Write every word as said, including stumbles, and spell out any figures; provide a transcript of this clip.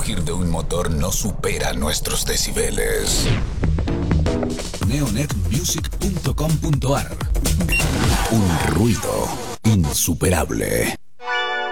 rugir de un motor no supera nuestros decibeles. neonet music punto com punto ar. Un ruido insuperable.